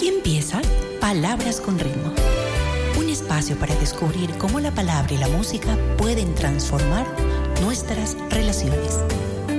Aquí empieza Palabras con Ritmo, un espacio para descubrir cómo la palabra y la música pueden transformar nuestras relaciones.